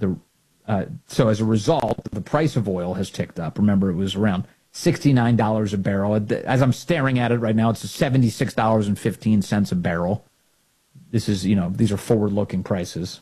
So as a result, the price of oil has ticked up. Remember, it was around $69 a barrel. As I'm staring at it right now, it's $76.15 a barrel. This is, these are forward-looking prices.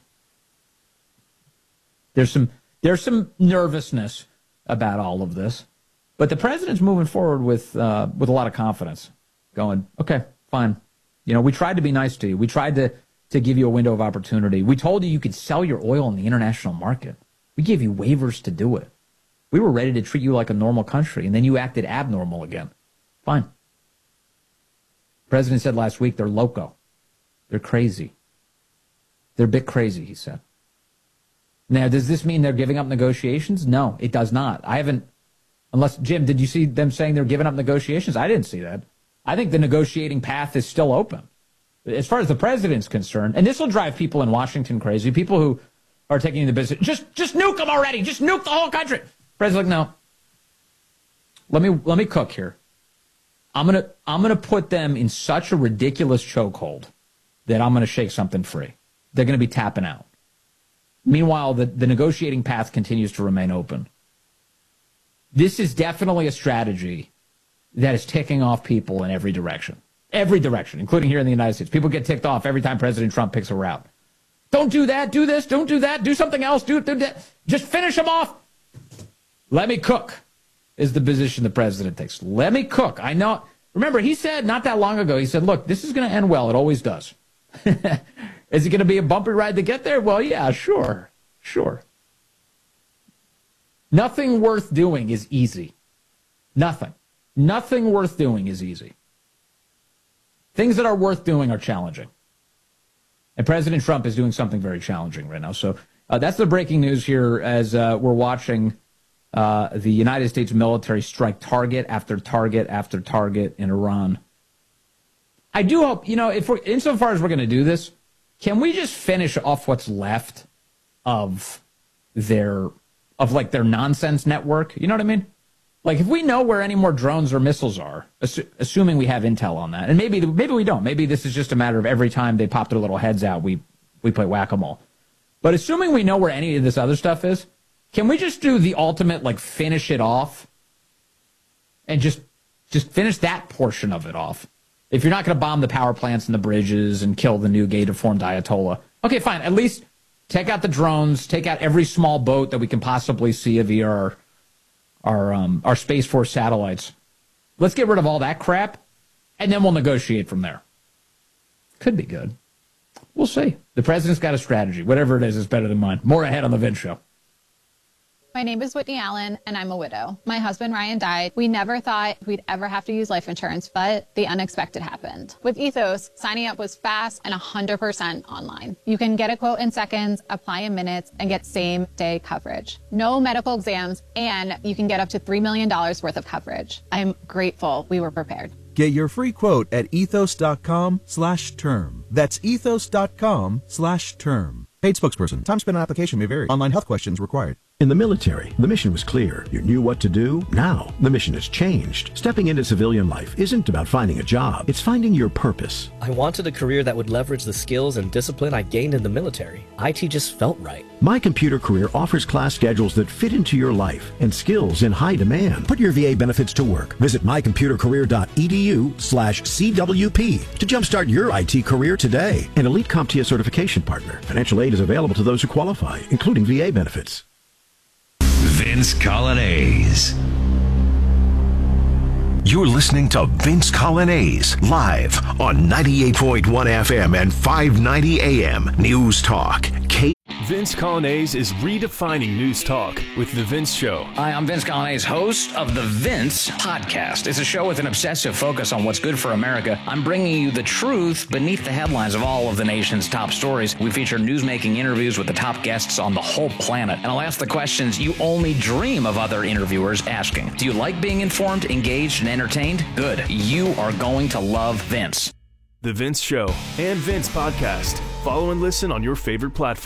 There's some nervousness about all of this, but the president's moving forward with a lot of confidence, going, okay, fine. We tried to be nice to you. We tried to give you a window of opportunity. We told you could sell your oil in the international market. We gave you waivers to do it. We were ready to treat you like a normal country, and then you acted abnormal again. Fine. The president said last week they're loco. They're crazy. They're a bit crazy, he said. Now, does this mean they're giving up negotiations? No, it does not. Unless, Jim, did you see them saying they're giving up negotiations? I didn't see that. I think the negotiating path is still open. As far as the president's concerned, and this will drive people in Washington crazy, people who are taking the business, just nuke them already. Just nuke the whole country. President's like, no. Let me cook here. I'm gonna put them in such a ridiculous chokehold that I'm gonna shake something free. They're gonna be tapping out. Meanwhile, the negotiating path continues to remain open. This is definitely a strategy that is ticking off people in every direction. Every direction, including here in the United States. People get ticked off every time President Trump picks a route. Don't do that, do this, don't do that, do something else, do that. Just finish them off. Let me cook is the position the president takes. Let me cook. I know. Remember, he said not that long ago, he said, look, this is going to end well. It always does. Is it going to be a bumpy ride to get there? Well, yeah, sure. Nothing worth doing is easy. Nothing worth doing is easy. Things that are worth doing are challenging. And President Trump is doing something very challenging right now. So that's the breaking news here as we're watching the United States military strike target after target after target in Iran. I do hope, if we're, insofar as we're going to do this, can we just finish off what's left of their nonsense network? You know what I mean? Like, if we know where any more drones or missiles are, assuming we have intel on that, and maybe we don't. Maybe this is just a matter of every time they pop their little heads out, we play whack-a-mole. But assuming we know where any of this other stuff is, can we just do the ultimate, finish it off? And just finish that portion of it off. If you're not going to bomb the power plants and the bridges and kill the new gay-deformed Ayatollah, okay, fine. At least take out the drones, take out every small boat that we can possibly see via our Space Force satellites. Let's get rid of all that crap, and then we'll negotiate from there. Could be good. We'll see. The president's got a strategy. Whatever it is better than mine. More ahead on the Vince Show. My name is Whitney Allen, and I'm a widow. My husband, Ryan, died. We never thought we'd ever have to use life insurance, but the unexpected happened. With Ethos, signing up was fast and 100% online. You can get a quote in seconds, apply in minutes, and get same-day coverage. No medical exams, and you can get up to $3 million worth of coverage. I'm grateful we were prepared. Get your free quote at ethos.com/term. That's ethos.com/term. Paid spokesperson. Time spent on application may vary. Online health questions required. In the military, the mission was clear. You knew what to do. Now, the mission has changed. Stepping into civilian life isn't about finding a job. It's finding your purpose. I wanted a career that would leverage the skills and discipline I gained in the military. IT just felt right. My Computer Career offers class schedules that fit into your life and skills in high demand. Put your VA benefits to work. Visit mycomputercareer.edu/CWP to jumpstart your IT career today. An elite CompTIA certification partner. Financial aid is available to those who qualify, including VA benefits. Vince Colonnese. You're listening to Vince Colonnese live on 98.1 FM and 590 AM News Talk. Vince Colonnese is redefining news talk with The Vince Show. Hi, I'm Vince Colonnese, host of The Vince Podcast. It's a show with an obsessive focus on what's good for America. I'm bringing you the truth beneath the headlines of all of the nation's top stories. We feature newsmaking interviews with the top guests on the whole planet. And I'll ask the questions you only dream of other interviewers asking. Do you like being informed, engaged, and entertained? Good. You are going to love Vince. The Vince Show and Vince Podcast. Follow and listen on your favorite platform.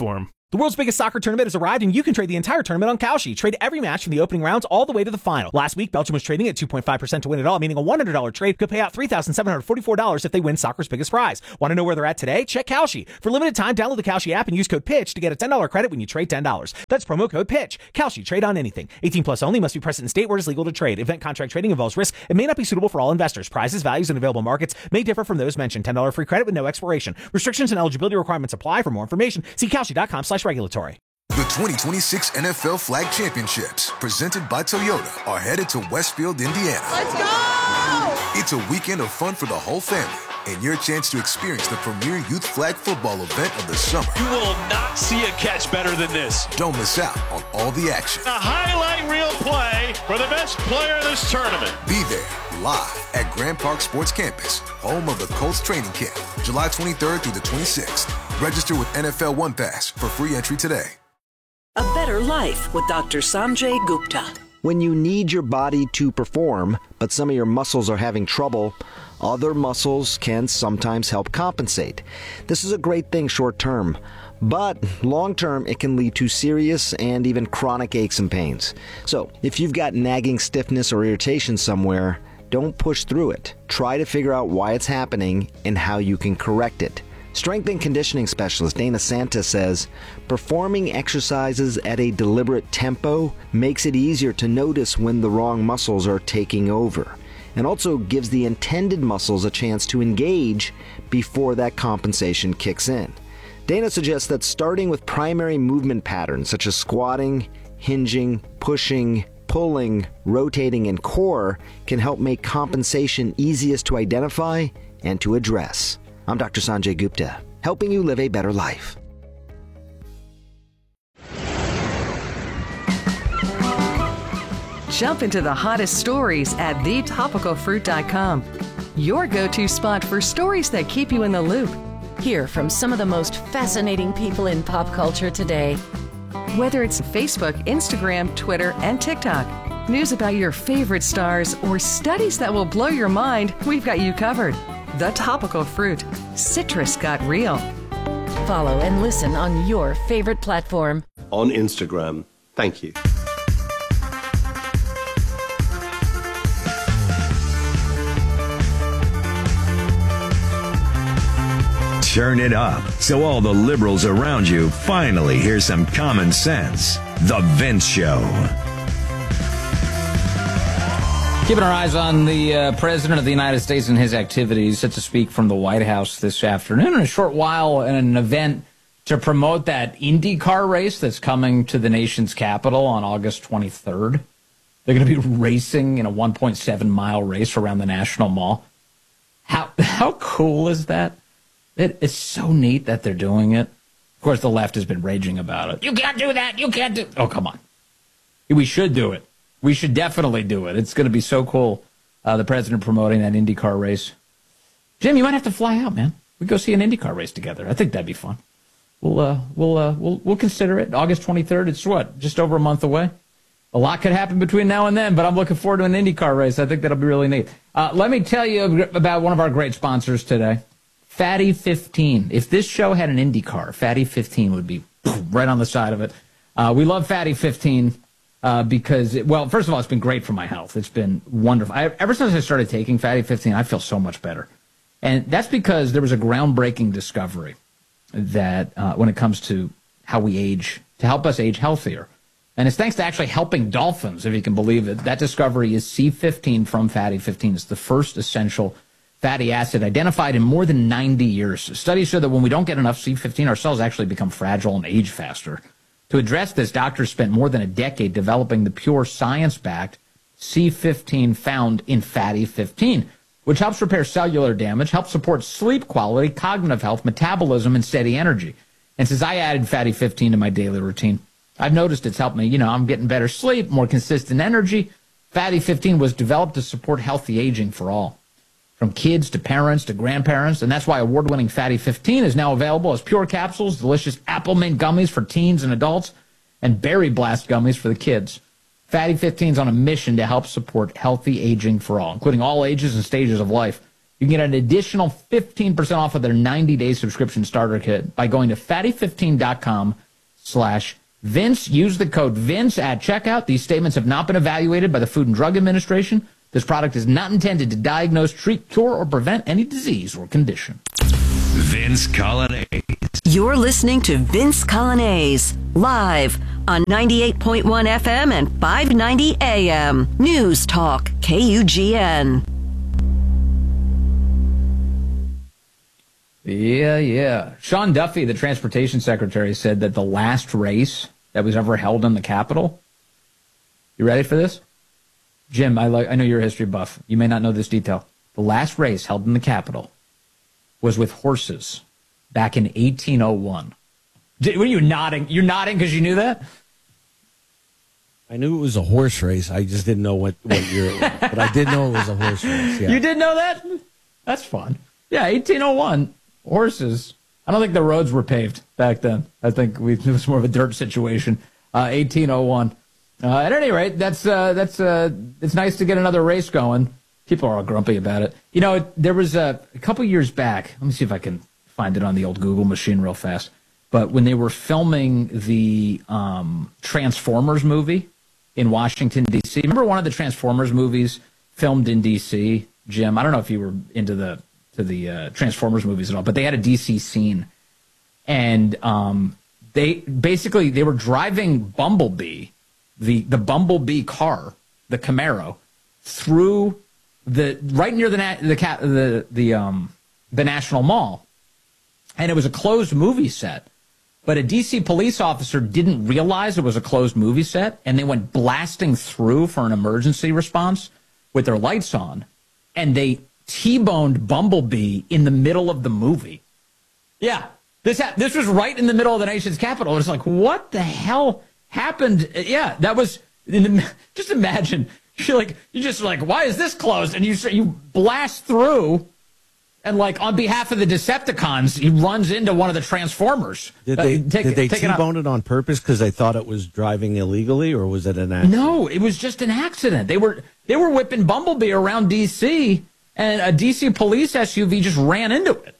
The world's biggest soccer tournament has arrived, and you can trade the entire tournament on Kalshi. Trade every match from the opening rounds all the way to the final. Last week, Belgium was trading at 2.5% to win it all, meaning a $100 trade could pay out $3,744 if they win soccer's biggest prize. Want to know where they're at today? Check Kalshi. For limited time, download the Kalshi app and use code PITCH to get a $10 credit when you trade $10. That's promo code PITCH. Kalshi. Trade on anything. 18 plus only. Must be present in state where it is legal to trade. Event contract trading involves risk and may not be suitable for all investors. Prizes, values, and available markets may differ from those mentioned. $10 free credit with no expiration. Restrictions and eligibility requirements apply. For more information, see Kalshi.com/regulatory. The 2026 NFL Flag Championships, presented by Toyota, are headed to Westfield, Indiana. Let's go! It's a weekend of fun for the whole family and your chance to experience the premier youth flag football event of the summer. You will not see a catch better than this. Don't miss out on all the action. A highlight reel play for the best player in this tournament. Be there live at Grand Park Sports Campus, home of the Colts training camp, July 23rd through the 26th. Register with NFL One Pass for free entry today. A better life with Dr. Sanjay Gupta. When you need your body to perform, but some of your muscles are having trouble, other muscles can sometimes help compensate. This is a great thing short term, but long term it can lead to serious and even chronic aches and pains. So if you've got nagging stiffness or irritation somewhere, don't push through it. Try to figure out why it's happening and how you can correct it. Strength and conditioning specialist Dana Santa says, performing exercises at a deliberate tempo makes it easier to notice when the wrong muscles are taking over, and also gives the intended muscles a chance to engage before that compensation kicks in. Dana suggests that starting with primary movement patterns such as squatting, hinging, pushing, pulling, rotating, and core can help make compensation easiest to identify and to address. I'm Dr. Sanjay Gupta, helping you live a better life. Jump into the hottest stories at thetopicalfruit.com. Your go-to spot for stories that keep you in the loop. Hear from some of the most fascinating people in pop culture today. Whether it's Facebook, Instagram, Twitter, and TikTok, news about your favorite stars, or studies that will blow your mind, we've got you covered. The Topical Fruit. Citrus got real. Follow and listen on your favorite platform. On Instagram. Thank you. Turn it up so all the liberals around you finally hear some common sense. The Vince Show. Keeping our eyes on the President of the United States and his activities, set to speak from the White House this afternoon in a short while in an event to promote that IndyCar race that's coming to the nation's capital on August 23rd. They're going to be racing in a 1.7-mile race around the National Mall. How cool is that? It's so neat that they're doing it. Of course, the left has been raging about it. You can't do that. You can't do... Oh, come on. We should do it. We should definitely do it. It's going to be so cool, the president promoting that IndyCar race. Jim, you might have to fly out, man. We go see an IndyCar race together. I think that'd be fun. We'll consider it. August 23rd. It's what? Just over a month away. A lot could happen between now and then, but I'm looking forward to an IndyCar race. I think that'll be really neat. Let me tell you about one of our great sponsors today, Fatty 15. If this show had an IndyCar, Fatty 15 would be right on the side of it. We love Fatty 15. Because, first of all, it's been great for my health. It's been wonderful. Ever since I started taking Fatty 15, I feel so much better. And that's because there was a groundbreaking discovery that when it comes to how we age, to help us age healthier. And it's thanks to actually helping dolphins, if you can believe it. That discovery is C15 from Fatty 15. It's the first essential fatty acid identified in more than 90 years. Studies show that when we don't get enough C15, our cells actually become fragile and age faster. To address this, doctors spent more than a decade developing the pure science-backed C15 found in Fatty 15, which helps repair cellular damage, helps support sleep quality, cognitive health, metabolism, and steady energy. And since I added Fatty 15 to my daily routine, I've noticed it's helped me. I'm getting better sleep, more consistent energy. Fatty 15 was developed to support healthy aging for all, from kids to parents to grandparents, and that's why award-winning Fatty 15 is now available as pure capsules, delicious apple mint gummies for teens and adults, and berry blast gummies for the kids. Fatty 15 is on a mission to help support healthy aging for all, including all ages and stages of life. You can get an additional 15% off of their 90-day subscription starter kit by going to fatty15.com Vince. Use the code Vince at checkout. These statements have not been evaluated by the Food and Drug Administration. This product is not intended to diagnose, treat, cure, or prevent any disease or condition. Vince Colonnese. You're listening to Vince Colonnese, live on 98.1 FM and 590 AM. News Talk, KUGN. Yeah. Sean Duffy, the transportation secretary, said that the last race that was ever held in the Capitol. You ready for this? Jim, I know you're a history buff. You may not know this detail. The last race held in the Capitol was with horses back in 1801. Were you nodding? You're nodding because you knew that? I knew it was a horse race. I just didn't know what year it was. But I did know it was a horse race. Yeah. You did know that? That's fun. Yeah, 1801. Horses. I don't think the roads were paved back then. I think it was more of a dirt situation. 1801. At any rate, it's nice to get another race going. People are all grumpy about it. You know, there was a couple years back. Let me see if I can find it on the old Google machine real fast. But when they were filming the Transformers movie in Washington, D.C., remember one of the Transformers movies filmed in D.C., Jim? I don't know if you were into the Transformers movies at all, but they had a DC scene, and they were driving Bumblebee, the Bumblebee car, the Camaro, through right near the National Mall, and it was a closed movie set, but a DC police officer didn't realize it was a closed movie set, and they went blasting through for an emergency response with their lights on, and they T-boned Bumblebee in the middle of the movie. Yeah, this was right in the middle of the nation's capital. It's like, what the hell happened? Yeah, that was just imagine. You're just like, why is this closed? And you blast through, and like on behalf of the Decepticons, he runs into one of the Transformers. Did they T-bone it on purpose because they thought it was driving illegally, or was it an accident? No, it was just an accident. They were whipping Bumblebee around D.C., and a D.C. police SUV just ran into it.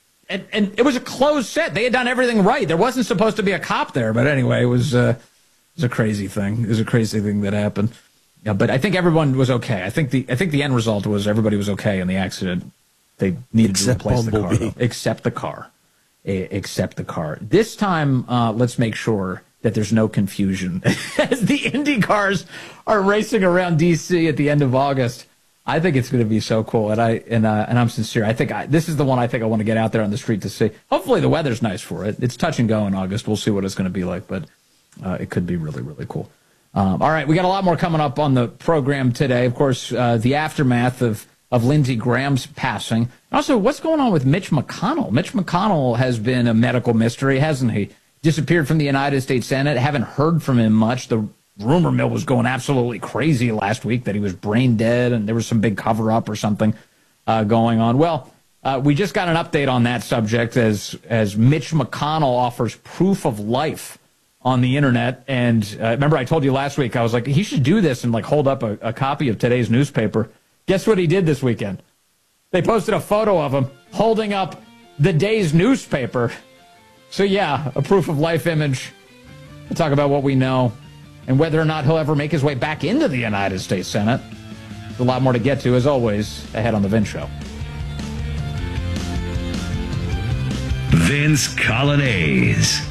And it was a closed set. They had done everything right. There wasn't supposed to be a cop there. But anyway, it was a crazy thing. It was a crazy thing that happened. Yeah, but I think everyone was okay. I think the end result was everybody was okay in the accident. They needed to replace the car, though. Except the car. Except the car. This time, let's make sure that there's no confusion. As the Indy cars are racing around D.C. at the end of August, I think it's going to be so cool, and I'm sincere. I think this is the one I think I want to get out there on the street to see. Hopefully the weather's nice for it. It's touch and go in August. We'll see what it's going to be like, but it could be really, really cool. All right, we got a lot more coming up on the program today. Of course, the aftermath of Lindsey Graham's passing. Also, what's going on with Mitch McConnell? Mitch McConnell has been a medical mystery, hasn't he? Disappeared from the United States Senate. Haven't heard from him much. The rumor mill was going absolutely crazy last week that he was brain dead and there was some big cover-up or something going on. Well, we just got an update on that subject as Mitch McConnell offers proof of life on the internet. And remember I told you last week, I was like, he should do this and like hold up a copy of today's newspaper. Guess what he did this weekend? They posted a photo of him holding up the day's newspaper. So yeah, a proof of life image. We'll talk about what we know and whether or not he'll ever make his way back into the United States Senate. There's a lot more to get to, as always, ahead on The Vince Show. Vince Colonnese.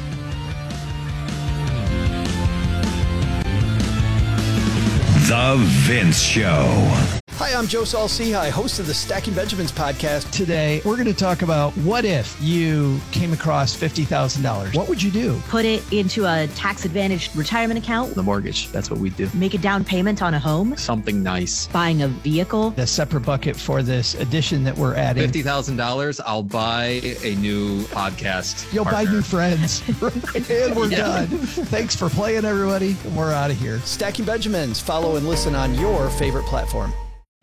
The Vince Show. Hi, I'm Joe Saul-Sehy, host of the Stacking Benjamins podcast. Today, we're going to talk about what if you came across $50,000? What would you do? Put it into a tax-advantaged retirement account. The mortgage. That's what we do. Make a down payment on a home. Something nice. Buying a vehicle. A separate bucket for this addition that we're adding. $50,000, I'll buy a new podcast. You'll partner. buy new friends. And we're done. Thanks for playing, everybody. And we're out of here. Stacking Benjamins. Follow and listen on your favorite platform.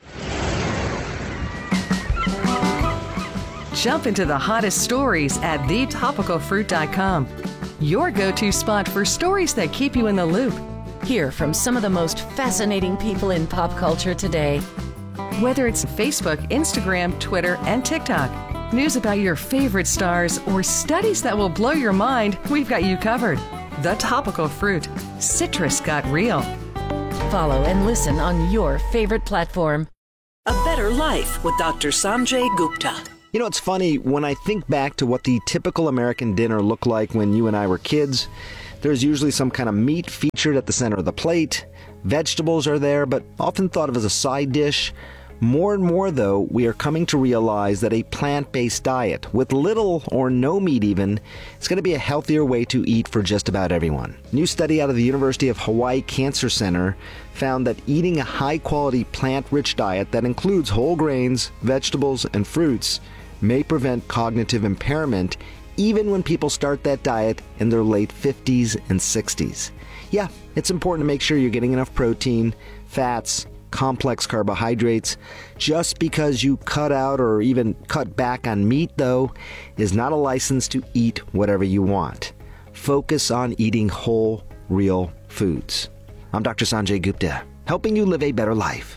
Jump into the hottest stories at thetopicalfruit.com. Your go-to spot for stories that keep you in the loop. Hear from some of the most fascinating people in pop culture today. Whether it's Facebook, Instagram, Twitter, and TikTok, news about your favorite stars, or studies that will blow your mind, we've got you covered. The Topical Fruit. Citrus got real. Follow and listen on your favorite platform. A Better Life with Dr. Sanjay Gupta. You know, it's funny, when I think back to what the typical American dinner looked like when you and I were kids, there's usually some kind of meat featured at the center of the plate. Vegetables are there, but often thought of as a side dish. More and more, though, we are coming to realize that a plant-based diet, with little or no meat even, is going to be a healthier way to eat for just about everyone. A new study out of the University of Hawaii Cancer Center found that eating a high-quality plant-rich diet that includes whole grains, vegetables, and fruits may prevent cognitive impairment even when people start that diet in their late 50s and 60s. Yeah, it's important to make sure you're getting enough protein, fats, complex carbohydrates. Just because you cut out or even cut back on meat, though, is not a license to eat whatever you want. Focus on eating whole, real foods. I'm Dr. Sanjay Gupta, helping you live a better life.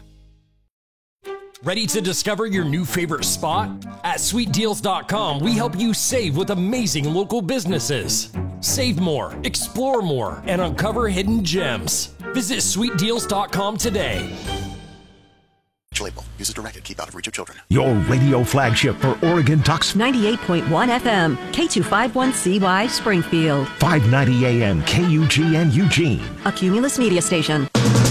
Ready to discover your new favorite spot? At sweetdeals.com, we help you save with amazing local businesses. Save more, explore more, and uncover hidden gems. Visit sweetdeals.com today. Label. Use as directed. Keep out of reach of children. Your radio flagship for Oregon Ducks. 98.1 FM, K251CY, Springfield. 590 AM, KUGN Eugene. A Cumulus media station.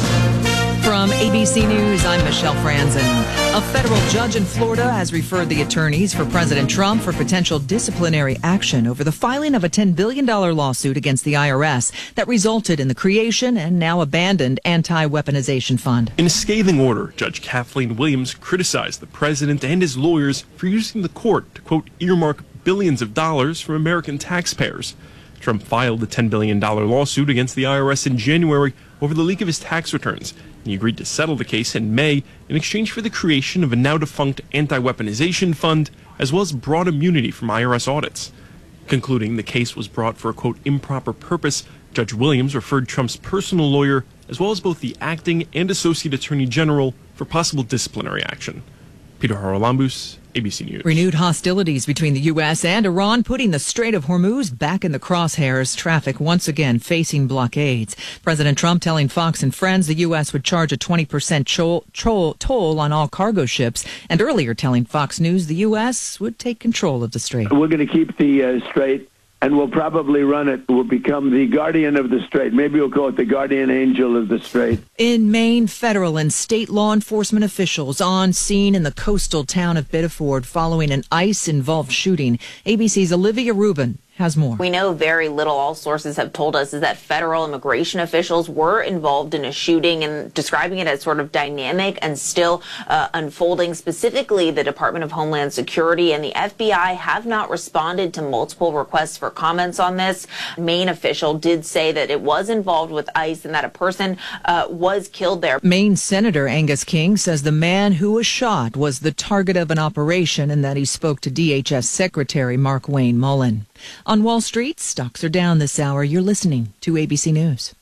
From ABC News, I'm Michelle Franzen. A federal judge in Florida has referred the attorneys for President Trump for potential disciplinary action over the filing of a $10 billion lawsuit against the IRS that resulted in the creation and now abandoned anti-weaponization fund. In a scathing order, Judge Kathleen Williams criticized the president and his lawyers for using the court to, quote, earmark billions of dollars from American taxpayers. Trump filed a $10 billion lawsuit against the IRS in January over the leak of his tax returns. He agreed to settle the case in May in exchange for the creation of a now-defunct anti-weaponization fund, as well as broad immunity from IRS audits. Concluding the case was brought for a, quote, improper purpose, Judge Williams referred Trump's personal lawyer, as well as both the acting and associate attorney general, for possible disciplinary action. Peter Haralambous, ABC News. Renewed hostilities between the U.S. and Iran putting the Strait of Hormuz back in the crosshairs, traffic once again facing blockades. President Trump telling Fox and Friends the U.S. would charge a 20% toll on all cargo ships, and earlier telling Fox News the U.S. would take control of the strait. We're going to keep the strait, and we'll probably run it. We'll become the guardian of the strait. Maybe we'll call it the guardian angel of the strait. In Maine, federal and state law enforcement officials on scene in the coastal town of Biddeford following an ICE-involved shooting. ABC's Olivia Rubin has more. We know very little. All sources have told us is that federal immigration officials were involved in a shooting and describing it as sort of dynamic and still unfolding. Specifically, the Department of Homeland Security and the FBI have not responded to multiple requests for comments on this. Maine official did say that it was involved with ICE and that a person was killed there. Maine Senator Angus King says the man who was shot was the target of an operation and that he spoke to DHS Secretary Markwayne Mullin. On Wall Street, stocks are down this hour. You're listening to ABC News.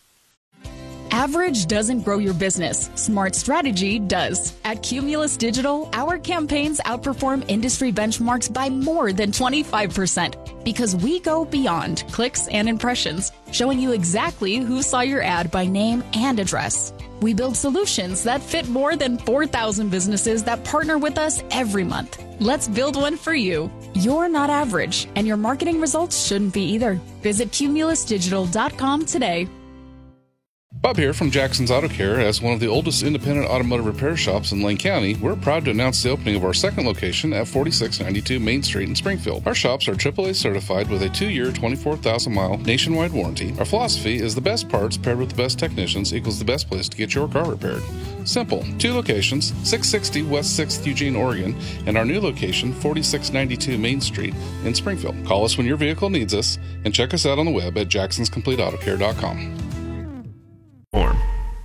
Average doesn't grow your business. Smart strategy does. At Cumulus Digital, our campaigns outperform industry benchmarks by more than 25% because we go beyond clicks and impressions, showing you exactly who saw your ad by name and address. We build solutions that fit more than 4,000 businesses that partner with us every month. Let's build one for you. You're not average, and your marketing results shouldn't be either. Visit cumulusdigital.com today. Bob here from Jackson's Auto Care. As one of the oldest independent automotive repair shops in Lane County, we're proud to announce the opening of our second location at 4692 Main Street in Springfield. Our shops are AAA certified with a 2-year, 24,000-mile nationwide warranty. Our philosophy is the best parts paired with the best technicians equals the best place to get your car repaired. Simple. 2 locations, 660 West 6th Eugene, Oregon, and our new location, 4692 Main Street in Springfield. Call us when your vehicle needs us, and check us out on the web at jacksonscompleteautocare.com.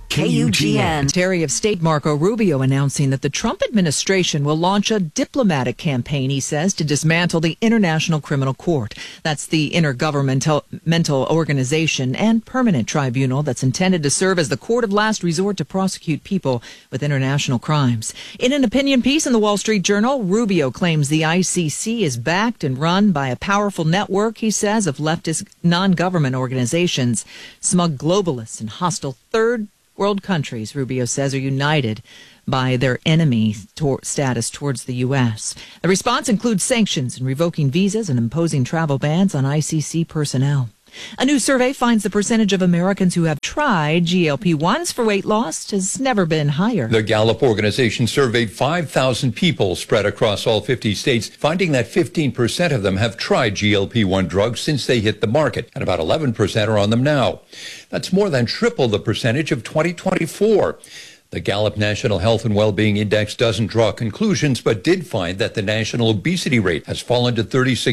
KUGN. Secretary of State Marco Rubio announcing that the Trump administration will launch a diplomatic campaign, he says, to dismantle the International Criminal Court. That's the intergovernmental organization and permanent tribunal that's intended to serve as the court of last resort to prosecute people with international crimes. In an opinion piece in the Wall Street Journal, Rubio claims the ICC is backed and run by a powerful network, he says, of leftist non-government organizations. Smug globalists and hostile third world countries, Rubio says, are united by their enemy status towards the U.S. The response includes sanctions and revoking visas and imposing travel bans on ICC personnel. A new survey finds the percentage of Americans who have tried GLP-1s for weight loss has never been higher. The Gallup organization surveyed 5,000 people spread across all 50 states, finding that 15% of them have tried GLP-1 drugs since they hit the market, and about 11% are on them now. That's more than triple the percentage of 2024. The Gallup National Health and Wellbeing Index doesn't draw conclusions, but did find that the national obesity rate has fallen to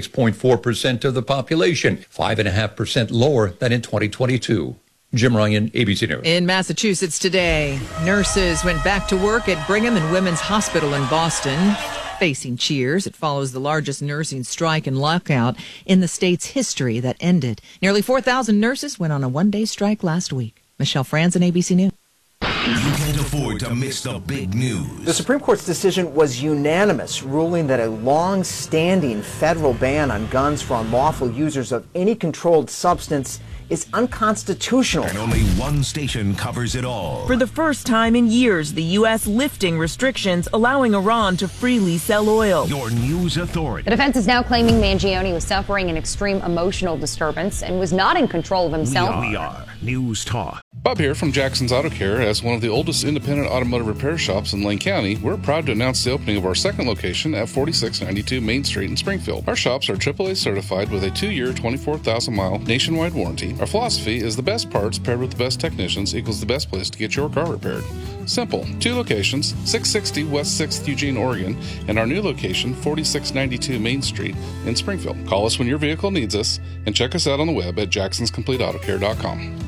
36.4% of the population, 5.5% lower than in 2022. Jim Ryan, ABC News. In Massachusetts today, nurses went back to work at Brigham and Women's Hospital in Boston, facing cheers. It follows the largest nursing strike and lockout in the state's history that ended. Nearly 4,000 nurses went on a one-day strike last week. Michelle Franzen, ABC News. You can't afford to miss the big news. The Supreme Court's decision was unanimous, ruling that a long-standing federal ban on guns for unlawful users of any controlled substance is unconstitutional. And only one station covers it all. For the first time in years, the U.S. lifting restrictions, allowing Iran to freely sell oil. Your news authority. The defense is now claiming Mangione was suffering an extreme emotional disturbance and was not in control of himself. We are News Talk. Bob here from Jackson's Auto Care. As one of the oldest independent automotive repair shops in Lane County, we're proud to announce the opening of our second location at 4692 Main Street in Springfield. Our shops are AAA certified with a 2-year, 24,000-mile nationwide warranty. Our philosophy is the best parts paired with the best technicians equals the best place to get your car repaired. Simple. 2 locations, 660 West 6th Eugene, Oregon, and our new location, 4692 Main Street in Springfield. Call us when your vehicle needs us and check us out on the web at jacksonscompleteautocare.com.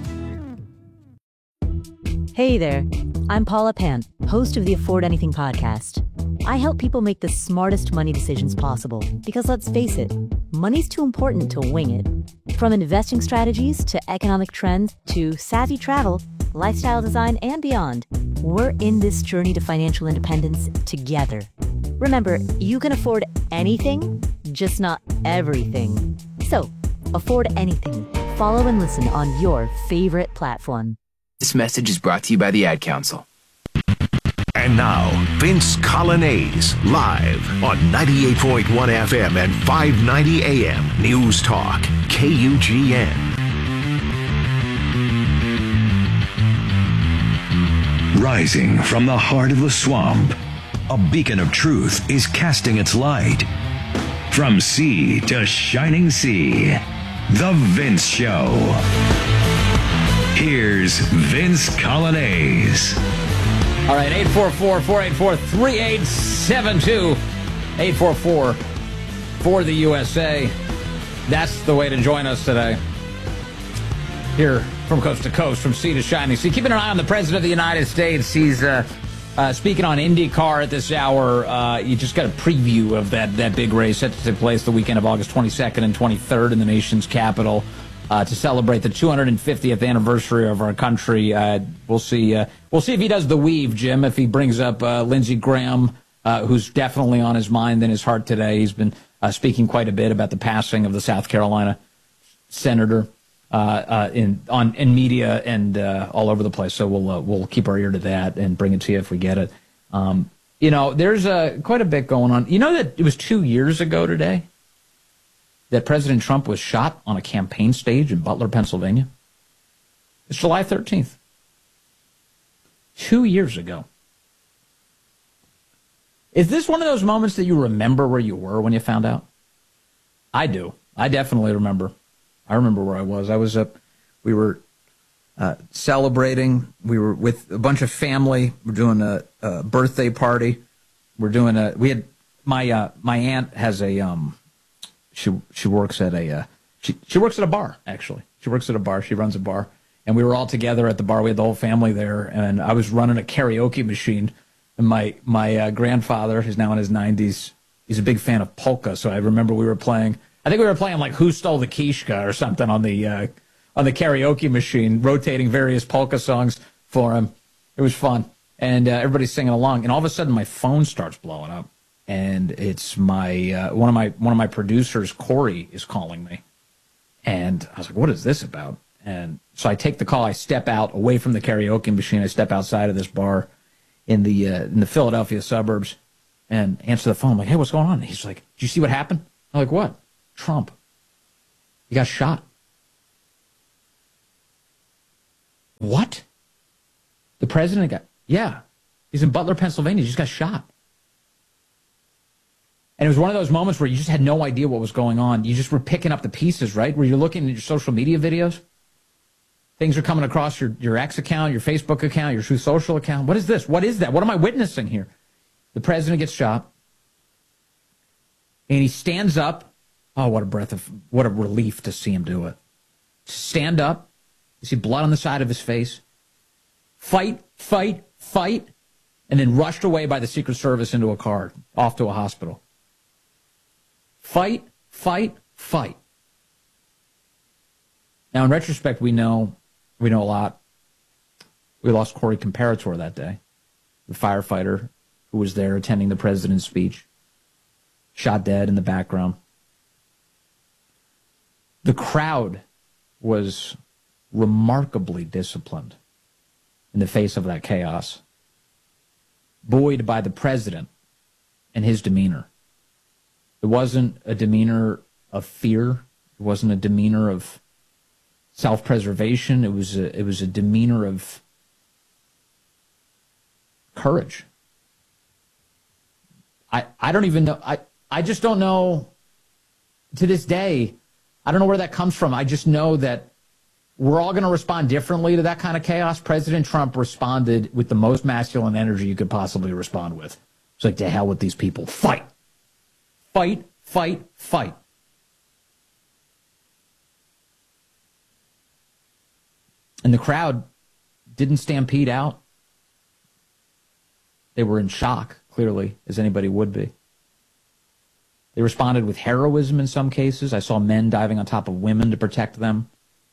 Hey there, I'm Paula Pan, host of the Afford Anything podcast. I help people make the smartest money decisions possible because let's face it, money's too important to wing it. From investing strategies to economic trends to savvy travel, lifestyle design, and beyond, we're in this journey to financial independence together. Remember, you can afford anything, just not everything. So, afford anything. Follow and listen on your favorite platform. This message is brought to you by the Ad Council. And now, Vince Colonnese, live on 98.1 FM and 590 AM. News Talk, KUGN. Rising from the heart of the swamp, a beacon of truth is casting its light. From sea to shining sea, The Vince Show. Here's Vince Colonnese. All right, 844-484-3872. 844 for the USA. That's the way to join us today. Here from coast to coast, from sea to shining sea. Keeping an eye on the President of the United States. He's speaking on IndyCar at this hour. You just got a preview of that big race set to take place the weekend of August 22nd and 23rd in the nation's capital. To celebrate the 250th anniversary of our country. We'll see if he does the weave, Jim, if he brings up Lindsey Graham, who's definitely on his mind and his heart today. He's been speaking quite a bit about the passing of the South Carolina senator in media and all over the place. So we'll keep our ear to that and bring it to you if we get it. There's quite a bit going on. You know that it was 2 years ago today that President Trump was shot on a campaign stage in Butler, Pennsylvania? It's July 13th. 2 years ago. Is this one of those moments that you remember where you were when you found out? I do. I definitely remember. I remember where I was. We were celebrating. We were with a bunch of family. We're doing a birthday party. My aunt has a, she works at a bar, actually. She works at a bar. She runs a bar. And we were all together at the bar. We had the whole family there, and I was running a karaoke machine. And my grandfather, who's now in his 90s, he's a big fan of polka. So I remember we were playing. I think we were playing like "Who Stole the Kishka" or something on the karaoke machine, rotating various polka songs for him. It was fun, and everybody's singing along. And all of a sudden, my phone starts blowing up, and it's my one of my producers, Corey, is calling me. And I was like, "What is this about?" And so I take the call. I step out away from the karaoke machine. I step outside of this bar in the Philadelphia suburbs and answer the phone. I'm like, "Hey, what's going on?" And he's like, "Did you see what happened?" I'm like, "What?" "Trump. He got shot." "What? The president got..." "Yeah. He's in Butler, Pennsylvania. He just got shot." And it was one of those moments where you just had no idea what was going on. You just were picking up the pieces, right? Where you're looking at your social media videos. Things are coming across your X account, your Facebook account, your Truth Social account. What is this? What is that? What am I witnessing here? The president gets shot. And he stands up. Oh, what a relief to see him do it. Stand up. You see blood on the side of his face. Fight, fight, fight. And then rushed away by the Secret Service into a car, off to a hospital. Fight, fight, fight. Now, in retrospect, we know a lot. We lost Corey Comparator that day, the firefighter who was there attending the president's speech, shot dead in the background. The crowd was remarkably disciplined in the face of that chaos, buoyed by the president and his demeanor. It wasn't a demeanor of fear. It wasn't a demeanor of self-preservation. It was a demeanor of courage. I don't even know. I just don't know. To this day, I don't know where that comes from. I just know that we're all going to respond differently to that kind of chaos. President Trump responded with the most masculine energy you could possibly respond with. It's like, to hell with these people. Fight. Fight, fight, fight. And the crowd didn't stampede out. They were in shock, clearly, as anybody would be. They responded with heroism in some cases. I saw men diving on top of women to protect them.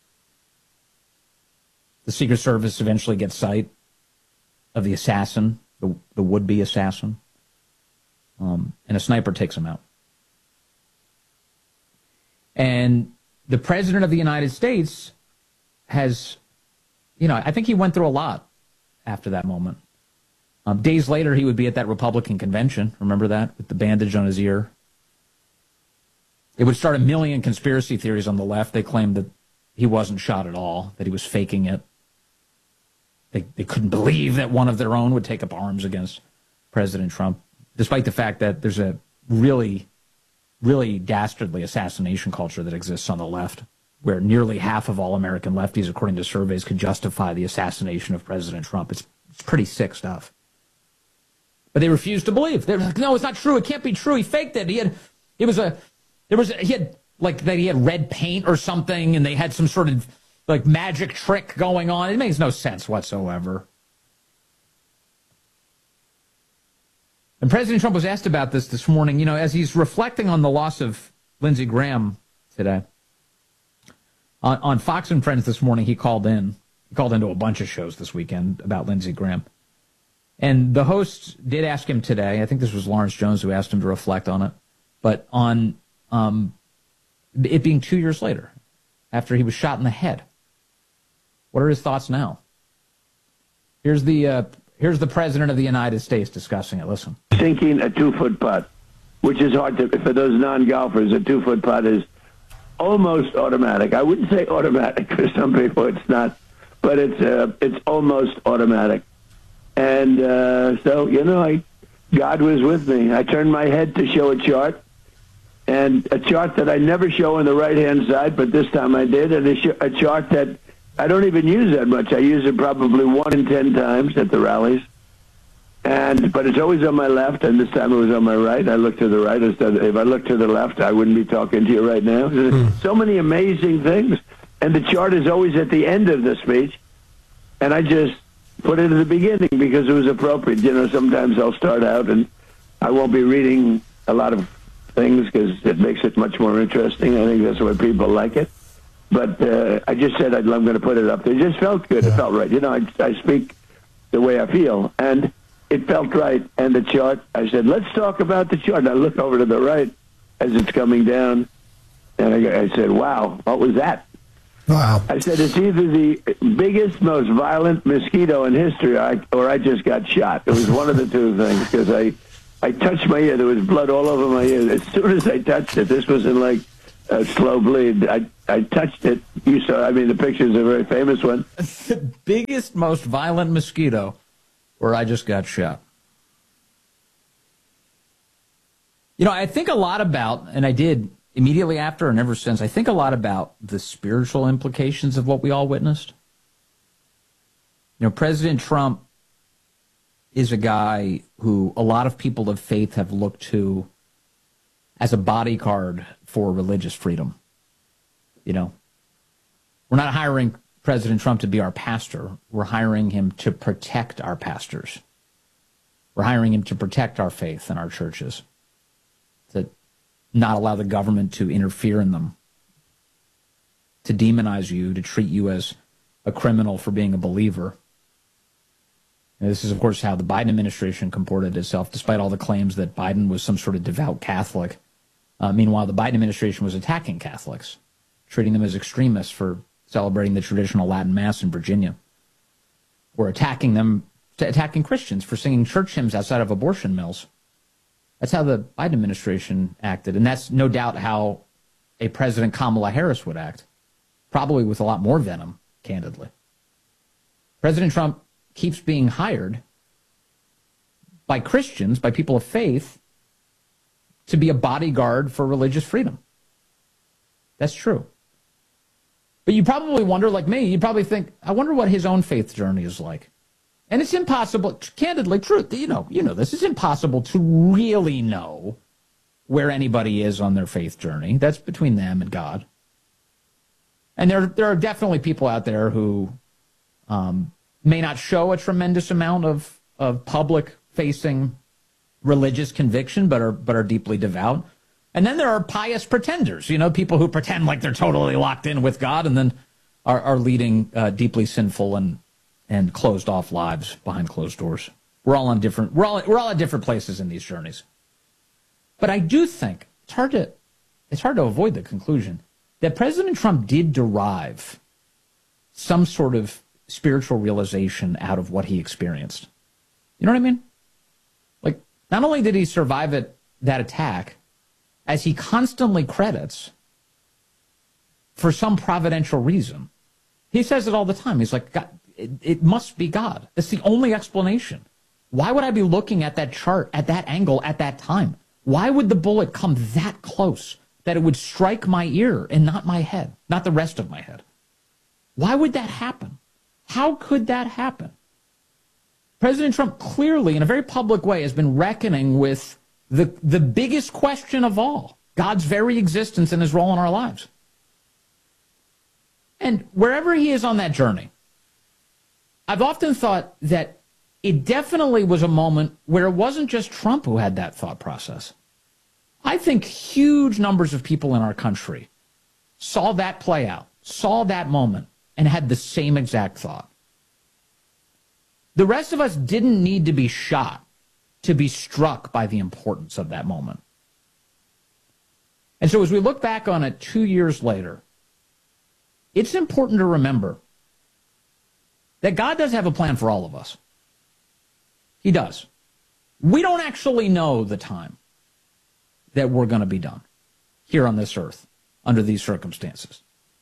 The Secret Service eventually gets sight of the assassin, the would-be assassin, and a sniper takes him out. And the President of the United States has, I think he went through a lot after that moment. Days later, he would be at that Republican convention. Remember that? With the bandage on his ear. It would start a million conspiracy theories on the left. They claimed that he wasn't shot at all, that he was faking it. They couldn't believe that one of their own would take up arms against President Trump, despite the fact that there's a really, really dastardly assassination culture that exists on the left, where nearly half of all American lefties, according to surveys, could justify the assassination of President Trump. It's pretty sick stuff. But they refuse to believe. They're like, no, it's not true. It can't be true. He faked it. He had red paint or something, and they had some sort of like magic trick going on. It makes no sense whatsoever. And President Trump was asked about this morning, as he's reflecting on the loss of Lindsey Graham today. On Fox and Friends this morning, he called in. He called into a bunch of shows this weekend about Lindsey Graham. And the host did ask him today, I think this was Lawrence Jones who asked him to reflect on it, but on it being 2 years later, after he was shot in the head. What are his thoughts now? Here's the President of the United States discussing it. Listen. Sinking a 2-foot putt, which is hard to, for those non-golfers, a 2-foot putt is almost automatic. I wouldn't say automatic, for some people it's not, but it's almost automatic. And so, God was with me. I turned my head to show a chart, and a chart that I never show on the right-hand side, but this time I did, and a chart that I don't even use that much. I use it probably 1 in 10 times at the rallies. But it's always on my left, and this time it was on my right. I looked to the right. If I looked to the left, I wouldn't be talking to you right now. So many amazing things. And the chart is always at the end of the speech. And I just put it at the beginning because it was appropriate. You know, sometimes I'll start out and I won't be reading a lot of things because it makes it much more interesting. I think that's why people like it. But I just said I'm going to put it up there. It just felt good. Yeah. It felt right. You know, I speak the way I feel. And it felt right. And the chart, I said, let's talk about the chart. And I look over to the right as it's coming down. And I said, wow, what was that? Wow. I said, it's either the biggest, most violent mosquito in history or I just got shot. It was one of the two things because I touched my ear. There was blood all over my ear. As soon as I touched it, this wasn't like a slow bleed. I touched it. You saw, I mean, the picture's a very famous one. The biggest, most violent mosquito or I just got shot. You know, I think a lot about, and I did immediately after and ever since, I think a lot about the spiritual implications of what we all witnessed. You know, President Trump is a guy who a lot of people of faith have looked to as a bodyguard for religious freedom. You know, we're not hiring President Trump to be our pastor. We're hiring him to protect our pastors. We're hiring him to protect our faith and our churches, to not allow the government to interfere in them, to demonize you, to treat you as a criminal for being a believer. And this is, of course, how the Biden administration comported itself, despite all the claims that Biden was some sort of devout Catholic. Meanwhile, the Biden administration was attacking Catholics, treating them as extremists for celebrating the traditional Latin Mass in Virginia, or attacking Christians for singing church hymns outside of abortion mills. That's how the Biden administration acted, and that's no doubt how a President Kamala Harris would act, probably with a lot more venom, candidly. President Trump keeps being hired by Christians, by people of faith, to be a bodyguard for religious freedom. That's true. But you probably wonder, like me, you probably think, I wonder what his own faith journey is like. And it's impossible, candidly, truth, you know this, is impossible to really know where anybody is on their faith journey. That's between them and God. And there are definitely people out there who may not show a tremendous amount of public-facing religious conviction, but are deeply devout. And then there are pious pretenders, you know, people who pretend like they're totally locked in with God and then are leading deeply sinful and closed off lives behind closed doors. We're all at different places in these journeys. But I do think it's hard to avoid the conclusion that President Trump did derive some sort of spiritual realization out of what he experienced. You know what I mean? Like, not only did he survive that attack, as he constantly credits, for some providential reason. He says it all the time. He's like, God, it must be God. That's the only explanation. Why would I be looking at that chart at that angle at that time? Why would the bullet come that close that it would strike my ear and not my head, not the rest of my head? Why would that happen? How could that happen? President Trump clearly, in a very public way, has been reckoning with the biggest question of all, God's very existence and his role in our lives. And wherever he is on that journey, I've often thought that it definitely was a moment where it wasn't just Trump who had that thought process. I think huge numbers of people in our country saw that play out, saw that moment, and had the same exact thought. The rest of us didn't need to be shot to be struck by the importance of that moment. And so as we look back on it 2 years later, it's important to remember that God does have a plan for all of us. He does. We don't actually know the time that we're going to be done here on this earth under these circumstances.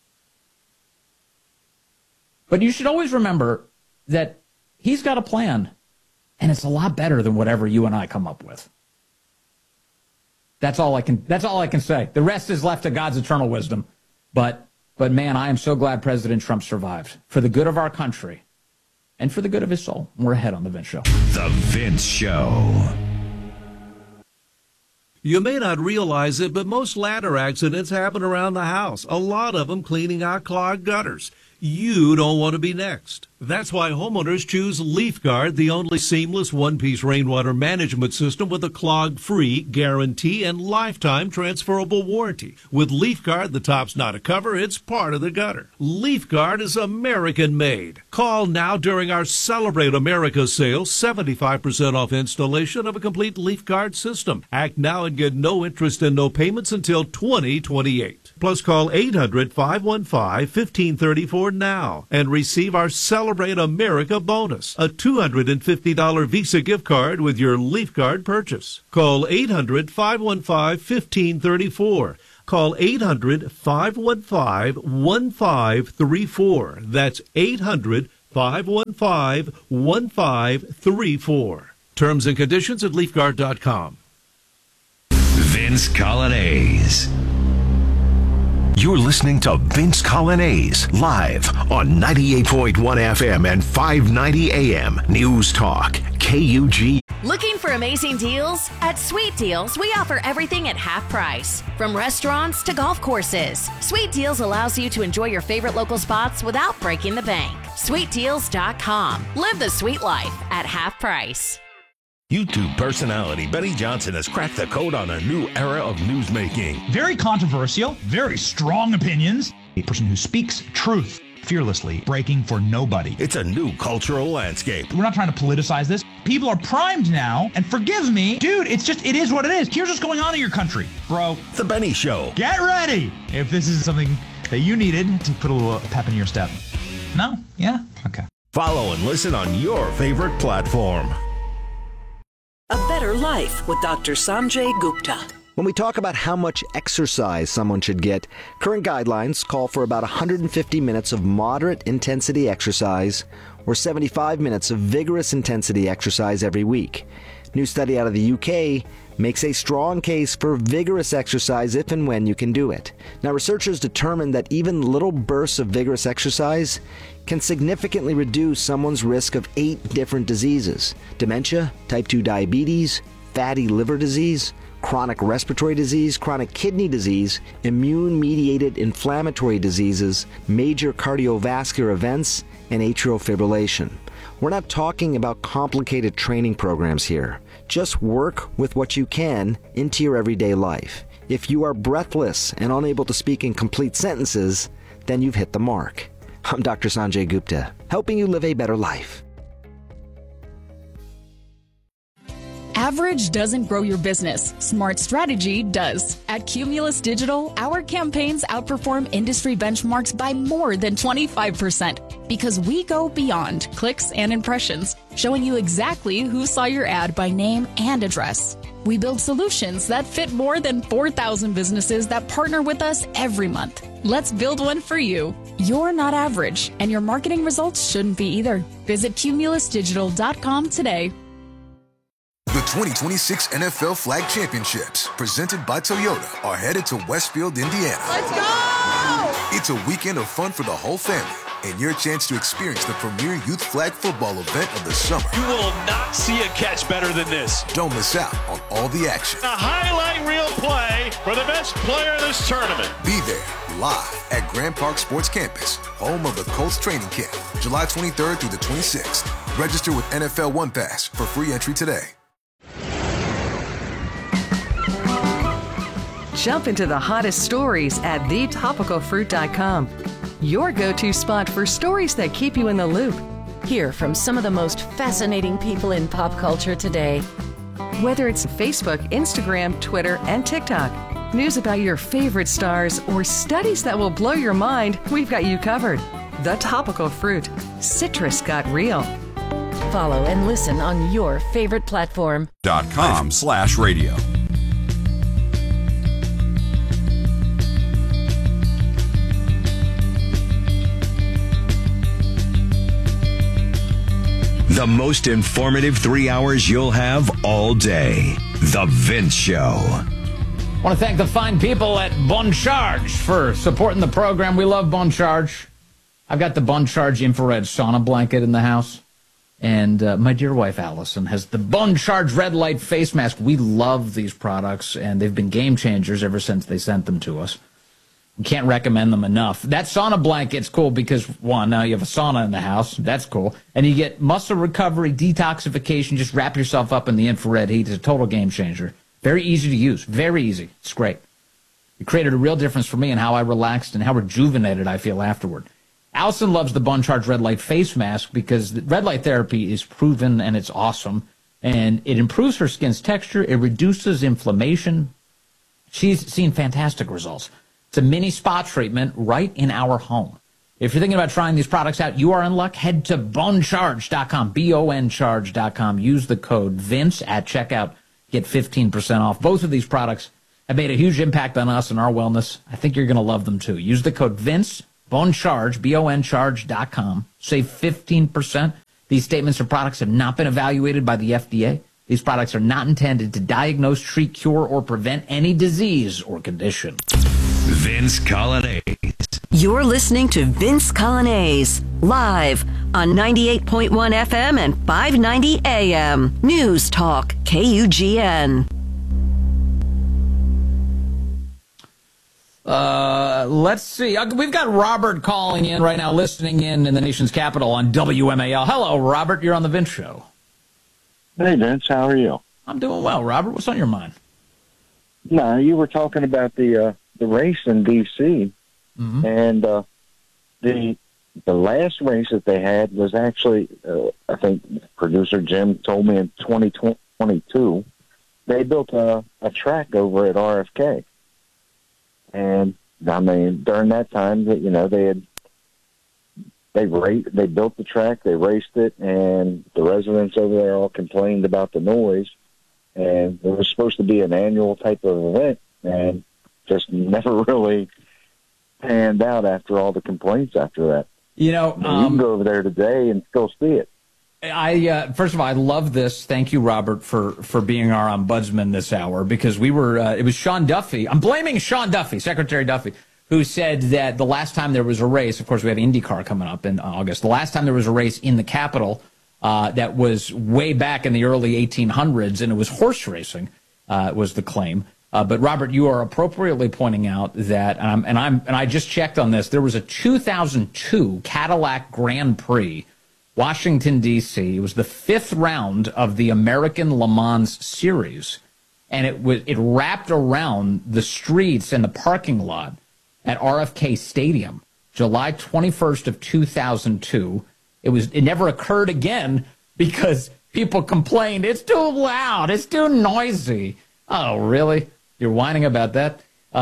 But you should always remember that he's got a plan, and it's a lot better than whatever you and I come up with. That's all I can say. The rest is left to God's eternal wisdom. But man, I am so glad President Trump survived for the good of our country and for the good of his soul. We're ahead on The Vince Show. The Vince Show. You may not realize it, but most ladder accidents happen around the house, a lot of them cleaning out clogged gutters. You don't want to be next. That's why homeowners choose LeafGuard, the only seamless one-piece rainwater management system with a clog-free guarantee and lifetime transferable warranty. With LeafGuard, the top's not a cover, it's part of the gutter. LeafGuard is American-made. Call now during our Celebrate America sale, 75% off installation of a complete LeafGuard system. Act now and get no interest and no payments until 2028. Plus, call 800-515-1534 now and receive our Celebrate America bonus, a $250 Visa gift card with your LeafGuard purchase. Call 800-515-1534. Call 800-515-1534. That's 800-515-1534. Terms and conditions at LeafGuard.com. Vince Colonnese. You're listening to Vince Colonnese live on 98.1 FM and 590 AM News Talk, KUG. Looking for amazing deals? At Sweet Deals, we offer everything at half price. From restaurants to golf courses, Sweet Deals allows you to enjoy your favorite local spots without breaking the bank. SweetDeals.com. Live the sweet life at half price. YouTube personality Benny Johnson has cracked the code on a new era of newsmaking. Very controversial, very strong opinions. A person who speaks truth fearlessly, breaking for nobody. It's a new cultural landscape. We're not trying to politicize this. People are primed now, and forgive me, dude, it is what it is. Here's what's going on in your country, bro. The Benny Show. Get ready if this is something that you needed to put a little pep in your step. No? Yeah? Okay. Follow and listen on your favorite platform. A Better Life with Dr. Sanjay Gupta. When we talk about how much exercise someone should get, current guidelines call for about 150 minutes of moderate intensity exercise or 75 minutes of vigorous intensity exercise every week. New study out of the UK makes a strong case for vigorous exercise if and when you can do it. Now, researchers determined that even little bursts of vigorous exercise can significantly reduce someone's risk of 8 different diseases: dementia, type 2 diabetes, fatty liver disease, chronic respiratory disease, chronic kidney disease, immune-mediated inflammatory diseases, major cardiovascular events, and atrial fibrillation. We're not talking about complicated training programs here. Just work with what you can into your everyday life. If you are breathless and unable to speak in complete sentences, then you've hit the mark. I'm Dr. Sanjay Gupta, helping you live a better life. Average doesn't grow your business. Smart strategy does. At Cumulus Digital, our campaigns outperform industry benchmarks by more than 25% because we go beyond clicks and impressions, showing you exactly who saw your ad by name and address. We build solutions that fit more than 4,000 businesses that partner with us every month. Let's build one for you. You're not average, and your marketing results shouldn't be either. Visit cumulusdigital.com today. The 2026 NFL Flag Championships, presented by Toyota, are headed to Westfield, Indiana. Let's go! It's a weekend of fun for the whole family and your chance to experience the premier youth flag football event of the summer. You will not see a catch better than this. Don't miss out on all the action. A highlight reel play for the best player of this tournament. Be there live at Grand Park Sports Campus, home of the Colts training camp, July 23rd through the 26th. Register with NFL One Pass for free entry today. Jump into the hottest stories at thetopicalfruit.com. Your go-to spot for stories that keep you in the loop. Hear from some of the most fascinating people in pop culture today. Whether it's Facebook, Instagram, Twitter, and TikTok, news about your favorite stars, or studies that will blow your mind, we've got you covered. The Topical Fruit. Citrus got real. Follow and listen on your favorite platform. .com/radio. The most informative 3 hours you'll have all day. The Vince Show. I want to thank the fine people at Bon Charge for supporting the program. We love Bon Charge. I've got the Bon Charge infrared sauna blanket in the house. And my dear wife, Allison, has the Bone Charge Red Light Face Mask. We love these products, and they've been game changers ever since they sent them to us. We can't recommend them enough. That sauna blanket's cool because, one, now you have a sauna in the house. That's cool. And you get muscle recovery, detoxification. Just wrap yourself up in the infrared heat. It's a total game changer. Very easy to use. Very easy. It's great. It created a real difference for me in how I relaxed and how rejuvenated I feel afterward. Allison loves the Bone Charge Red Light Face Mask because the red light therapy is proven and it's awesome. And it improves her skin's texture. It reduces inflammation. She's seen fantastic results. It's a mini spa treatment right in our home. If you're thinking about trying these products out, you are in luck. Head to bonecharge.com, BONcharge.com. Use the code Vince at checkout. Get 15% off. Both of these products have made a huge impact on us and our wellness. I think you're going to love them too. Use the code Vince. BoneCharge, BONcharge.com. Save 15%. These statements or products have not been evaluated by the FDA. These products are not intended to diagnose, treat, cure, or prevent any disease or condition. Vince Coglianese. You're listening to Vince Coglianese, live on 98.1 FM and 590 AM. News Talk, KUGN. Let's see. We've got Robert calling in right now, listening in the nation's capital on WMAL. Hello, Robert. You're on the Vince Show. Hey, Vince. How are you? I'm doing well, Robert. What's on your mind? No, you were talking about the race in D.C. Mm-hmm. And the last race that they had was actually, I think producer Jim told me in 2022, they built a track over at RFK. And I mean, during that time, that they built the track, they raced it, and the residents over there all complained about the noise. And it was supposed to be an annual type of event, and just never really panned out after all the complaints after that. You can go over there today and still see it. First of all, I love this. Thank you, Robert, for being our ombudsman this hour, because we were, it was Sean Duffy. I'm blaming Sean Duffy, Secretary Duffy, who said that the last time there was a race, of course, we have IndyCar coming up in August. The last time there was a race in the Capitol, that was way back in the early 1800s, and it was horse racing, was the claim. But Robert, you are appropriately pointing out that, and I just checked on this. There was a 2002 Cadillac Grand Prix, Washington, D.C. It was the 5th round of the American Le Mans Series, and it wrapped around the streets and the parking lot at RFK Stadium, July 21st of 2002. It never occurred again because people complained, it's too loud, it's too noisy. Oh, really? You're whining about that?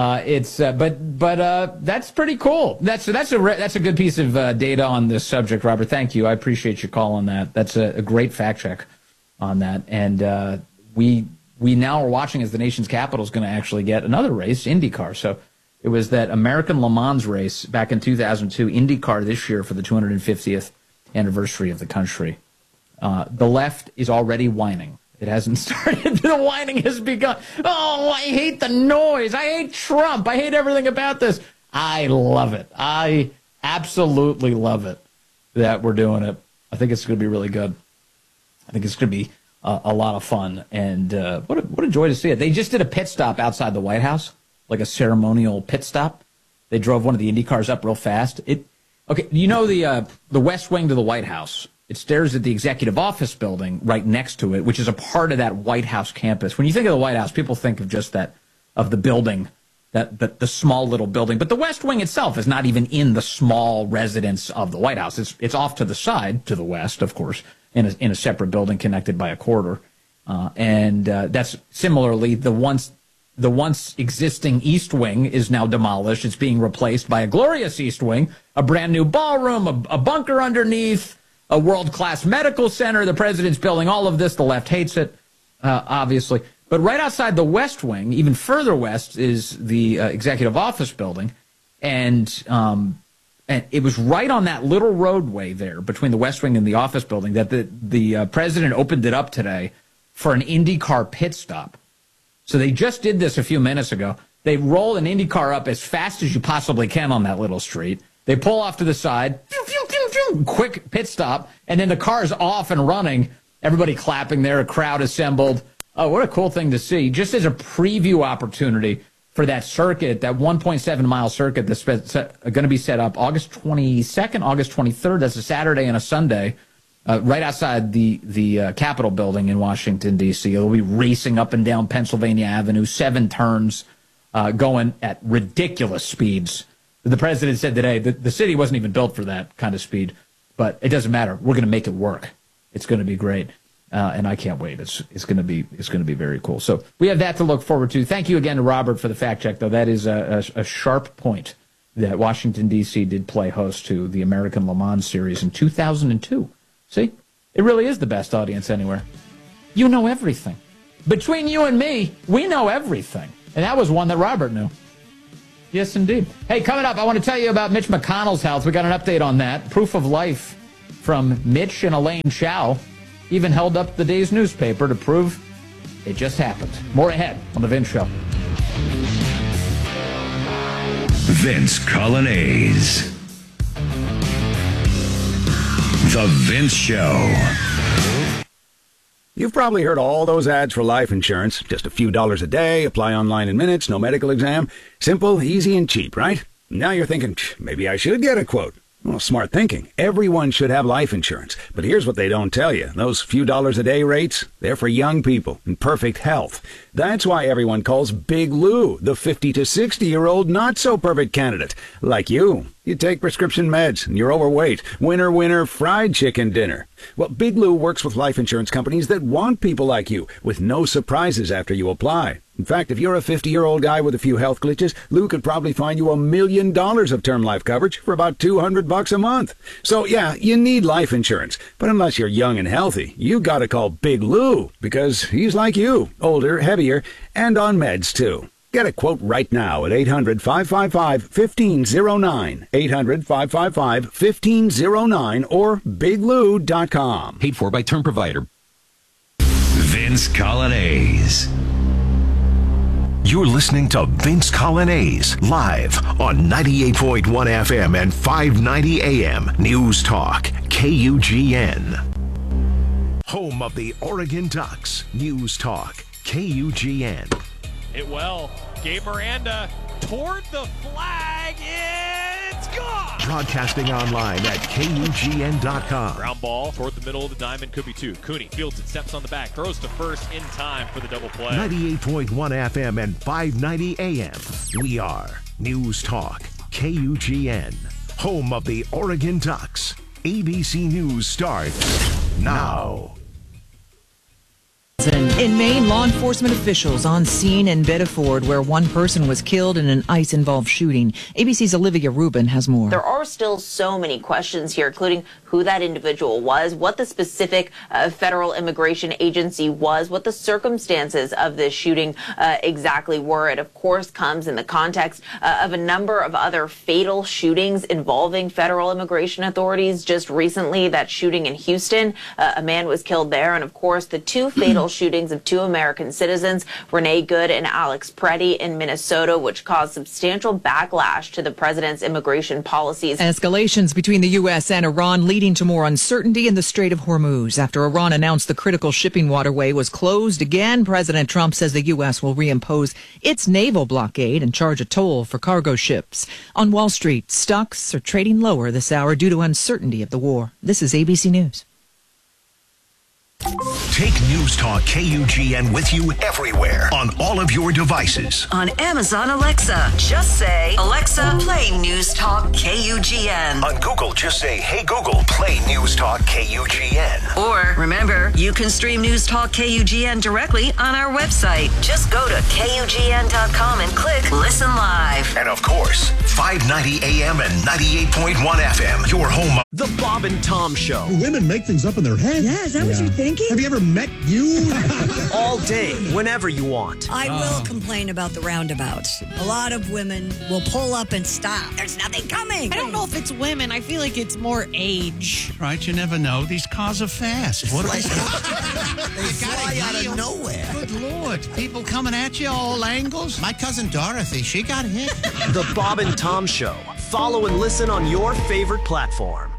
But that's pretty cool. That's a good piece of data on this subject, Robert. Thank you. I appreciate your call on that. That's a great fact check on that. And we now are watching as the nation's capital is going to actually get another race, IndyCar. So it was that American Le Mans race back in 2002, IndyCar this year for the 250th anniversary of the country. The left is already whining. It hasn't started. The whining has begun. Oh, I hate the noise. I hate Trump. I hate everything about this. I love it. I absolutely love it that we're doing it. I think it's going to be really good. I think it's going to be a lot of fun. And what a joy to see it. They just did a pit stop outside the White House, like a ceremonial pit stop. They drove one of the Indy cars up real fast. Okay, you know the West Wing to the White House. It stares at the executive office building right next to it, which is a part of that White House campus. When you think of the White House, people think of just of the building, the small little building. But the West Wing itself is not even in the small residence of the White House. It's off to the side, to the west, of course, in a separate building connected by a corridor. And that's similarly the once existing East Wing is now demolished. It's being replaced by a glorious East Wing, a brand new ballroom, a bunker underneath, a world-class medical center. The president's building all of this. The left hates it, obviously. But right outside the West Wing, even further west, is the executive office building. And it was right on that little roadway there between the West Wing and the office building that the president opened it up today for an IndyCar pit stop. So they just did this a few minutes ago. They roll an IndyCar up as fast as you possibly can on that little street. They pull off to the side, quick pit stop, and then the car's off and running. Everybody clapping there, a crowd assembled. Oh, what a cool thing to see. Just as a preview opportunity for that circuit, that 1.7-mile circuit that's going to be set up August 22nd, August 23rd. That's a Saturday and a Sunday, right outside the Capitol building in Washington, D.C. It'll be racing up and down Pennsylvania Avenue, 7 turns, going at ridiculous speeds. The president said today that the city wasn't even built for that kind of speed, but it doesn't matter. We're going to make it work. It's going to be great, and I can't wait. It's going to be very cool. So we have that to look forward to. Thank you again to Robert for the fact check, though. That is a sharp point that Washington, D.C. did play host to the American Le Mans Series in 2002. See, it really is the best audience anywhere. You know everything. Between you and me, we know everything, and that was one that Robert knew. Yes, indeed. Hey, coming up, I want to tell you about Mitch McConnell's health. We got an update on that. Proof of life from Mitch and Elaine Chao. Even held up the day's newspaper to prove it just happened. More ahead on The Vince Show. Vince Colonnese. The Vince Show. You've probably heard all those ads for life insurance. Just a few dollars a day, apply online in minutes, no medical exam. Simple, easy, and cheap, right? Now you're thinking, maybe I should get a quote. Well, smart thinking. Everyone should have life insurance. But here's what they don't tell you. Those few dollars a day rates, they're for young people in perfect health. That's why everyone calls Big Lou the 50 to 60-year-old not-so-perfect candidate. Like you. You take prescription meds, and you're overweight. Winner, winner, fried chicken dinner. Well, Big Lou works with life insurance companies that want people like you, with no surprises after you apply. In fact, if you're a 50-year-old guy with a few health glitches, Lou could probably find you $1 million of term life coverage for about $200 a month. So, yeah, you need life insurance. But unless you're young and healthy, you gotta call Big Lou, because he's like you, older, heavier, and on meds, too. Get a quote right now at 800-555-1509, 800-555-1509, or biglou.com. Paid for by term provider. Vince Colonnese. You're listening to Vince Colonnese live on 98.1 FM and 590 AM News Talk, KUGN. Home of the Oregon Ducks, News Talk, KUGN. Hit well. Gabe Miranda toward the flag. It's gone. Broadcasting online at KUGN.com. Ground ball toward the middle of the diamond. Could be 2. Cooney fields it, steps on the back, throws to first in time for the double play. 98.1 FM and 590 AM. We are News Talk, KUGN. Home of the Oregon Ducks. ABC News starts now. In Maine, law enforcement officials on scene in Bedford, where one person was killed in an ICE-involved shooting. ABC's Olivia Rubin has more. There are still so many questions here, including who that individual was, what the specific federal immigration agency was, what the circumstances of this shooting exactly were. It, of course, comes in the context of a number of other fatal shootings involving federal immigration authorities. Just recently, that shooting in Houston, a man was killed there. And, of course, the 2 fatal shootings of 2 American citizens, Renee Good and Alex Preddy in Minnesota, which caused substantial backlash to the president's immigration policies. Escalations between the U.S. and Iran leading to more uncertainty in the Strait of Hormuz. After Iran announced the critical shipping waterway was closed again, President Trump says the U.S. will reimpose its naval blockade and charge a toll for cargo ships. On Wall Street, stocks are trading lower this hour due to uncertainty of the war. This is ABC News. Take News Talk KUGN with you everywhere on all of your devices. On Amazon Alexa, just say, Alexa, play News Talk KUGN. On Google, just say, hey Google, play News Talk KUGN. Or, remember, you can stream News Talk KUGN directly on our website. Just go to KUGN.com and click Listen Live. And of course, 590 AM and 98.1 FM, your home. The Bob and Tom Show. Women make things up in their head. Yeah, is that what you're thinking? Have you ever met you? All day, whenever you want. I will complain about the roundabouts. A lot of women will pull up and stop. There's nothing coming. I don't know if it's women. I feel like it's more age. Right, you never know. These cars are fast. What they fly out of nowhere. Good Lord. People coming at you all angles. My cousin Dorothy, she got hit. The Bob and Tom Show. Follow and listen on your favorite platform.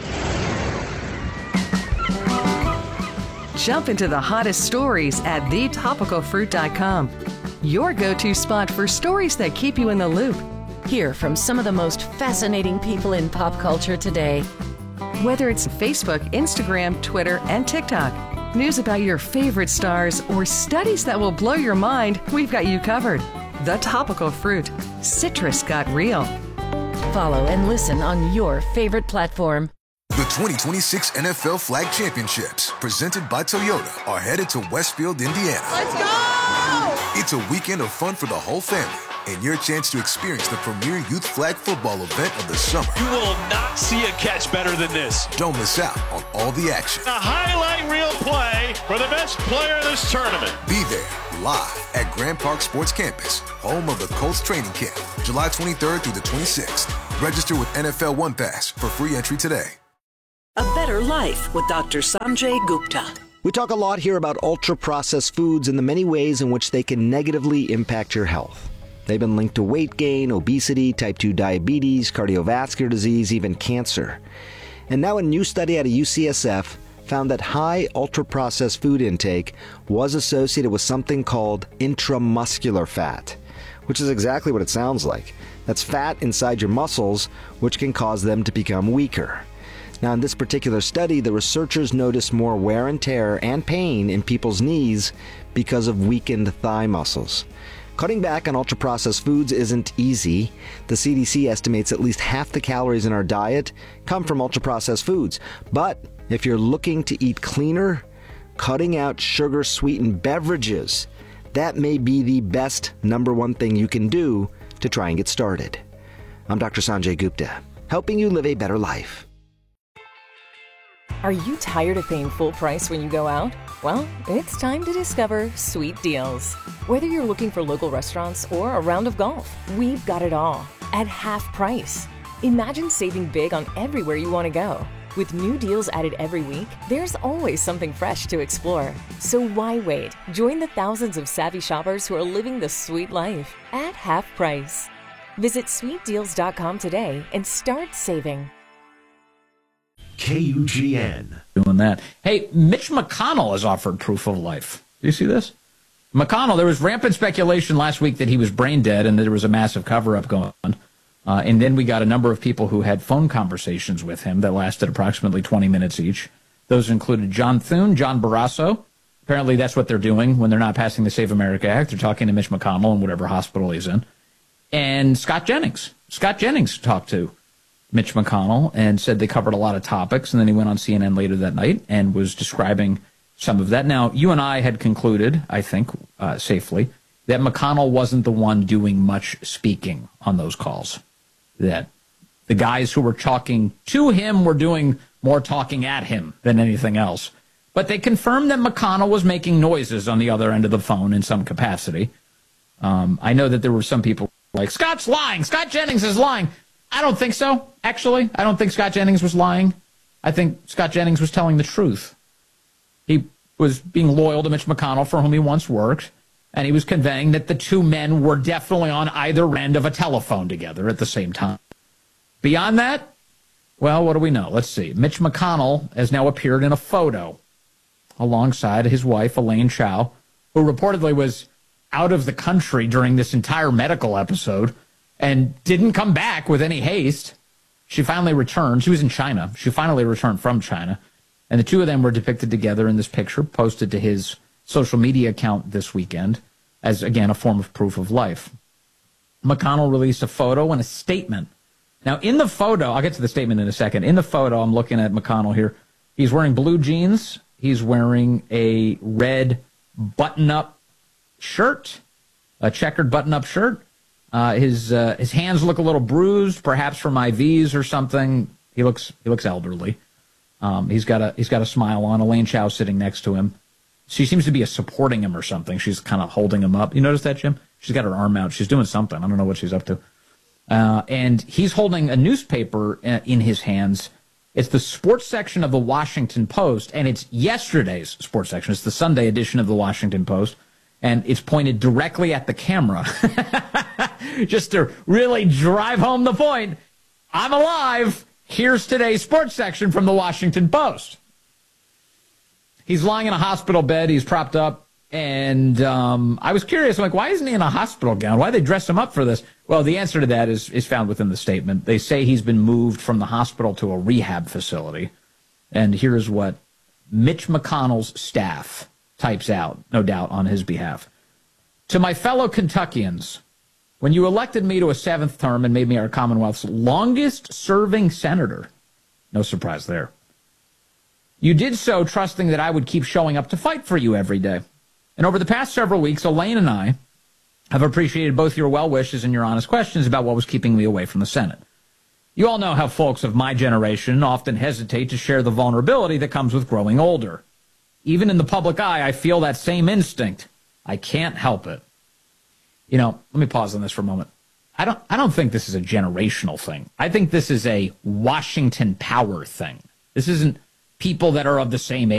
Jump into the hottest stories at thetopicalfruit.com. Your go-to spot for stories that keep you in the loop. Hear from some of the most fascinating people in pop culture today. Whether it's Facebook, Instagram, Twitter, and TikTok, news about your favorite stars, or studies that will blow your mind, we've got you covered. The Topical Fruit. Citrus got real. Follow and listen on your favorite platform. The 2026 NFL Flag Championships, presented by Toyota, are headed to Westfield, Indiana. Let's go! It's a weekend of fun for the whole family and your chance to experience the premier youth flag football event of the summer. You will not see a catch better than this. Don't miss out on all the action. A highlight reel play for the best player of this tournament. Be there live at Grand Park Sports Campus, home of the Colts training camp, July 23rd through the 26th. Register with NFL One Pass for free entry today. A Better Life with Dr. Sanjay Gupta. We talk a lot here about ultra-processed foods and the many ways in which they can negatively impact your health. They've been linked to weight gain, obesity, type 2 diabetes, cardiovascular disease, even cancer. And now a new study out of UCSF found that high ultra-processed food intake was associated with something called intramuscular fat, which is exactly what it sounds like. That's fat inside your muscles, which can cause them to become weaker. Now, in this particular study, the researchers noticed more wear and tear and pain in people's knees because of weakened thigh muscles. Cutting back on ultra-processed foods isn't easy. The CDC estimates at least half the calories in our diet come from ultra-processed foods. But if you're looking to eat cleaner, cutting out sugar-sweetened beverages, that may be the best number one thing you can do to try and get started. I'm Dr. Sanjay Gupta, helping you live a better life. Are you tired of paying full price when you go out? Well, it's time to discover Sweet Deals. Whether you're looking for local restaurants or a round of golf, we've got it all at half price. Imagine saving big on everywhere you want to go. With new deals added every week, there's always something fresh to explore. So why wait? Join the thousands of savvy shoppers who are living the sweet life at half price. Visit sweetdeals.com today and start saving. KUGN. Doing that. Hey, Mitch McConnell has offered proof of life. Do you see this? McConnell, there was rampant speculation last week that he was brain dead and that there was a massive cover-up going on. And then we got a number of people who had phone conversations with him that lasted approximately 20 minutes each. Those included John Thune, John Barrasso. Apparently that's what they're doing when they're not passing the Save America Act. They're talking to Mitch McConnell in whatever hospital he's in. And Scott Jennings. Scott Jennings talked to Mitch McConnell and said they covered a lot of topics. And then he went on CNN later that night and was describing some of that. Now, you and I had concluded, I think, safely, that McConnell wasn't the one doing much speaking on those calls. That the guys who were talking to him were doing more talking at him than anything else. But they confirmed that McConnell was making noises on the other end of the phone in some capacity. I know that there were some people like, Scott's lying. Scott Jennings is lying. I don't think so, actually. I don't think Scott Jennings was lying. I think Scott Jennings was telling the truth. He was being loyal to Mitch McConnell, for whom he once worked, and he was conveying that the two men were definitely on either end of a telephone together at the same time. Beyond that, well, what do we know? Let's see. Mitch McConnell has now appeared in a photo alongside his wife, Elaine Chao, who reportedly was out of the country during this entire medical episode and didn't come back with any haste. She finally returned. She was in China. She finally returned from China. And the two of them were depicted together in this picture, posted to his social media account this weekend as, again, a form of proof of life. McConnell released a photo and a statement. Now, in the photo, I'll get to the statement in a second. In the photo, I'm looking at McConnell here. He's wearing blue jeans. He's wearing a red button-up shirt, a checkered button-up shirt. His hands look a little bruised, perhaps from IVs or something. He looks elderly. He's got a smile on. Elaine Chao sitting next to him. She seems to be supporting him or something. She's kind of holding him up. You notice that, Jim? She's got her arm out. She's doing something. I don't know what she's up to. And he's holding a newspaper in his hands. It's the sports section of the Washington Post, and it's yesterday's sports section. It's the Sunday edition of the Washington Post, and it's pointed directly at the camera. Just to really drive home the point, I'm alive. Here's today's sports section from the Washington Post. He's lying in a hospital bed. He's propped up. And I was curious, I'm like, why isn't he in a hospital gown? Why did they dress him up for this? Well, the answer to that is found within the statement. They say he's been moved from the hospital to a rehab facility. And here's what Mitch McConnell's staff types out, no doubt, on his behalf. To my fellow Kentuckians, when you elected me to a 7th term and made me our Commonwealth's longest-serving senator, no surprise there, you did so trusting that I would keep showing up to fight for you every day. And over the past several weeks, Elaine and I have appreciated both your well wishes and your honest questions about what was keeping me away from the Senate. You all know how folks of my generation often hesitate to share the vulnerability that comes with growing older. Even in the public eye, I feel that same instinct. I can't help it. You know, let me pause on this for a moment. I don't think this is a generational thing. I think this is a Washington power thing. This isn't people that are of the same age.